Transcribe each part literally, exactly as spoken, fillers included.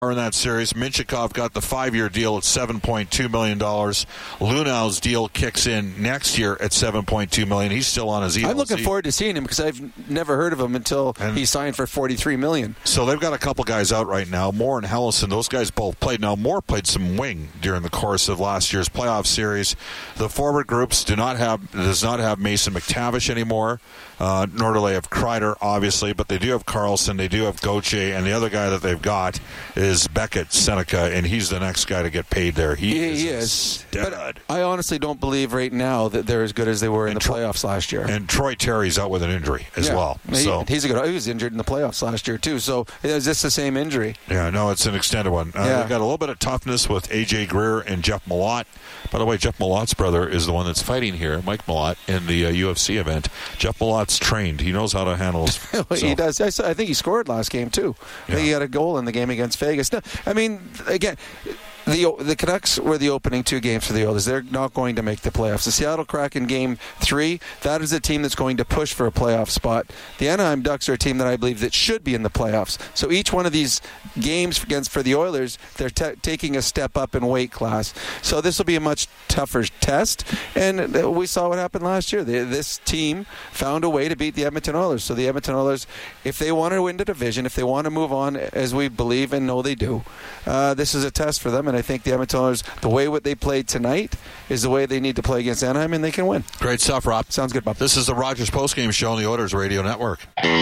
in that series. Minchikov got the five-year deal at seven point two million dollars. Lunau's deal kicks in next year at seven point two million dollars. He's still on his E L C. I'm looking forward to seeing him because I've never heard of him until and he signed for forty-three million dollars. So they've got a couple guys out right now. Moore and Hellison, those guys both played. Now, Moore played some wing during the course of last year's playoff series. The forward groups do not have does not have Mason McTavish anymore, uh, nor do they have Kreider, obviously, but they do have Carlson, they do have Gauthier, and the other guy that they've got is is Beckett Seneca, and he's the next guy to get paid there. He, he, is, he is. But I honestly don't believe right now that they're as good as they were in and the Troy, playoffs last year. And Troy Terry's out with an injury as yeah. well. He, so he's a good. He was injured in the playoffs last year too. So is this the same injury? Yeah, no, it's an extended one. Uh, yeah. They've got a little bit of toughness with A J Greer and Jeff Malott. By the way, Jeff Malott's brother is the one that's fighting here, Mike Malott, in the uh, U F C event. Jeff Malott's trained. He knows how to handle his... well, so. He does. I, saw, I think he scored last game, too. I yeah. think he got a goal in the game against Vegas. No, I mean, again... The the Canucks were the opening two games for the Oilers. They're not going to make the playoffs. The Seattle Kraken game three, that is a team that's going to push for a playoff spot. The Anaheim Ducks are a team that I believe that should be in the playoffs. So each one of these games against for the Oilers, they're t- taking a step up in weight class. So this will be a much tougher test. And we saw what happened last year. They, this team found a way to beat the Edmonton Oilers. So the Edmonton Oilers, if they want to win the division, if they want to move on, as we believe and know they do, uh, this is a test for them. And I think the Edmonton Oilers, the way what they played tonight is the way they need to play against Anaheim, and they can win. Great stuff, Rob. Sounds good, Bob. This is the Rogers Postgame Show on the Oilers Radio Network.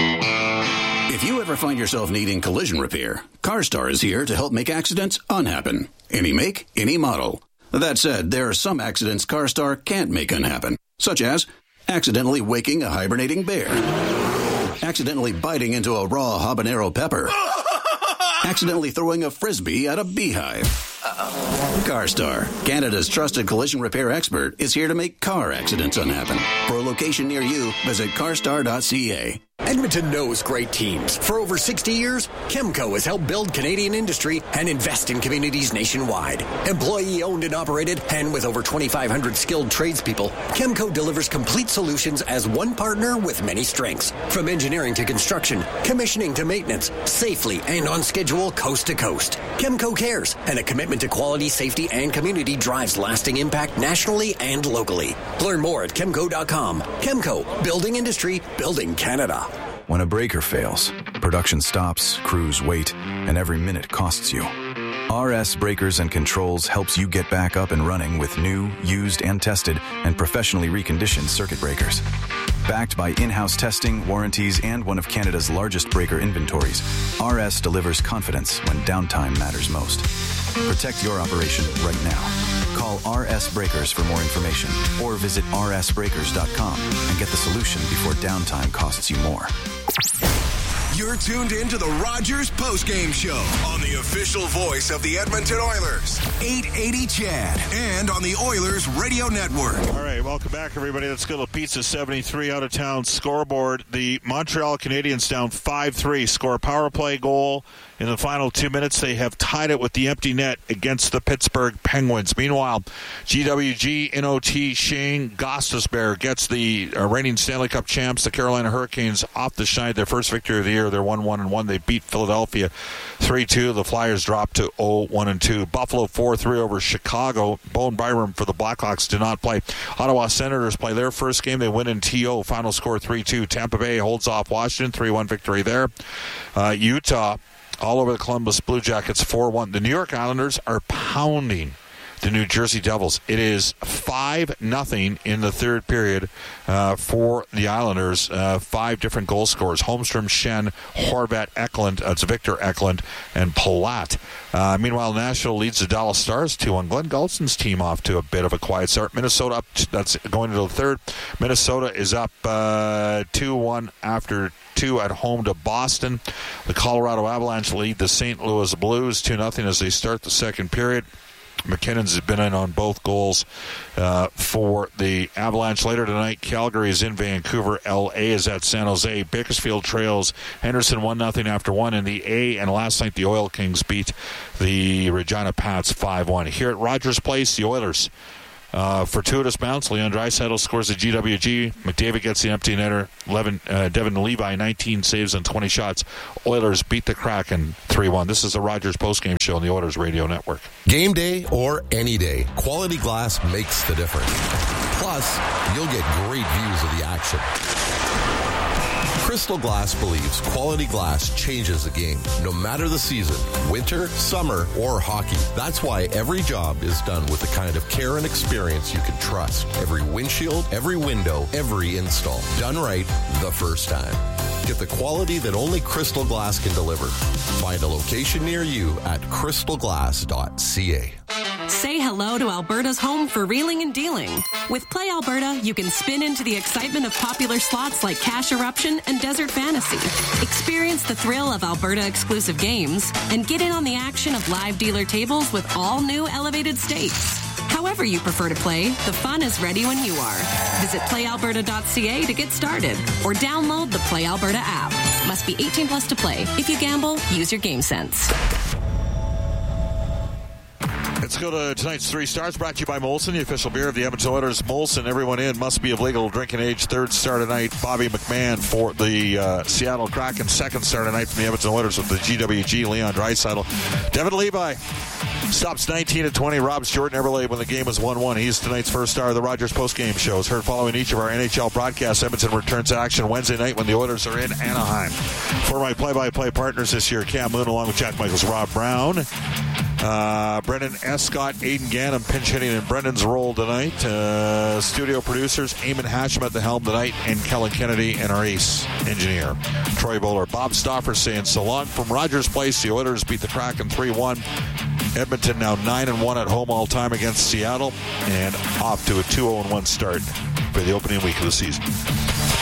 If you ever find yourself needing collision repair, CarStar is here to help make accidents unhappen. Any make, any model. That said, there are some accidents CarStar can't make unhappen, such as accidentally waking a hibernating bear, accidentally biting into a raw habanero pepper, accidentally throwing a frisbee at a beehive. Uh-oh. CarStar, Canada's trusted collision repair expert, is here to make car accidents unhappen. For a location near you, visit carstar dot c a. Edmonton knows great teams. For over sixty years, Chemco has helped build Canadian industry and invest in communities nationwide. Employee-owned and operated, and with over twenty-five hundred skilled tradespeople, Chemco delivers complete solutions as one partner with many strengths. From engineering to construction, commissioning to maintenance, safely and on schedule coast to coast. Chemco cares, and a commitment to quality, safety, and community drives lasting impact nationally and locally. Learn more at chemco dot com. Chemco, building industry, building Canada. When a breaker fails, production stops, crews wait, and every minute costs you. R S Breakers and Controls helps you get back up and running with new, used, and tested, and professionally reconditioned circuit breakers. Backed by in-house testing, warranties, and one of Canada's largest breaker inventories, R S delivers confidence when downtime matters most. Protect your operation right now. Call R S Breakers for more information or visit r s breakers dot com and get the solution before downtime costs you more. You're tuned in to the Rogers Postgame Show on the official voice of the Edmonton Oilers, eight eighty C H A D, and on the Oilers Radio Network. All right, welcome back, everybody. Let's go to Pizza seventy-three out of town scoreboard. The Montreal Canadiens down five three, score a power play goal. In the final two minutes, they have tied it with the empty net against the Pittsburgh Penguins. Meanwhile, G W G N O T Shane Gostisbehere gets the uh, reigning Stanley Cup champs, the Carolina Hurricanes, off the schneid. Their first victory of the year. They're one one and one. They beat Philadelphia three two. The Flyers dropped to oh one and two. Buffalo four three over Chicago. Bowen Byram for the Blackhawks did not play. Ottawa Senators play their first game. They win in T O. Final score three two. Tampa Bay holds off Washington. three one victory there. Uh, Utah all over the Columbus Blue Jackets four one. The New York Islanders are pounding the New Jersey Devils. It is five nothing in the third period uh, for the Islanders. Uh, five different goal scorers. Holmstrom, Schenn, Horvat, Eklund. Uh, it's Victor Eklund and Palat. Uh, meanwhile, Nashville leads the Dallas Stars two one. Glenn Gulson's team off to a bit of a quiet start. Minnesota up. T- that's going into the third. Minnesota is up uh, two one after two at home to Boston. The Colorado Avalanche lead the Saint Louis Blues two nothing as they start the second period. McKinnon's been in on both goals uh, for the Avalanche. Later tonight, Calgary is in Vancouver. L A is at San Jose. Bakersfield trails Henderson one nothing after one in the A. And last night, the Oil Kings beat the Regina Pats five one. Here at Rogers Place, the Oilers Uh, fortuitous bounce. Leon Draisaitl scores a G W G. McDavid gets the empty netter. Levin, uh, Devin Levi, nineteen saves and twenty shots. Oilers beat the Kraken three one. This is the Rogers postgame show on the Oilers Radio Network. Game day or any day, quality glass makes the difference. Plus, you'll get great views of the action. Crystal Glass believes quality glass changes the game, no matter the season, winter, summer, or hockey. That's why every job is done with the kind of care and experience you can trust. Every windshield, every window, every install. Done right the first time. Get the quality that only Crystal Glass can deliver. Find a location near you at crystal glass dot c a. Say hello to Alberta's home for reeling and dealing. With Play Alberta, you can spin into the excitement of popular slots like Cash Eruption and Desert Fantasy. Experience the thrill of Alberta-exclusive games and get in on the action of live dealer tables with all new elevated stakes. However you prefer to play, the fun is ready when you are. Visit play alberta dot c a to get started or download the Play Alberta app. Must be eighteen plus to play. If you gamble, use your game sense. Let's go to tonight's Three Stars, brought to you by Molson, the official beer of the Edmonton Oilers. Molson, everyone in, must be of legal drinking age. Third star tonight, Bobby McMahon for the uh, Seattle Kraken. Second star tonight from the Edmonton Oilers with the G W G, Leon Draisaitl. Devin Levi stops nineteen and twenty, robs Jordan Eberle when the game was one one. He's tonight's first star of the Rogers postgame show. It's heard following each of our N H L broadcasts. Edmonton returns to action Wednesday night when the Oilers are in Anaheim. For my play-by-play partners this year, Cam Moon along with Jack Michaels, Rob Brown. Uh, Brendan Escott, Aiden Gannon pinch hitting in Brendan's role tonight. Uh, studio producers, Eamon Hashem at the helm tonight, and Kellen Kennedy and our ace engineer, Troy Bowler. Bob Stauffer saying so long from Rogers Place. The Oilers beat the Kraken three one. Edmonton now nine and one at home all time against Seattle and off to a two oh one start for the opening week of the season.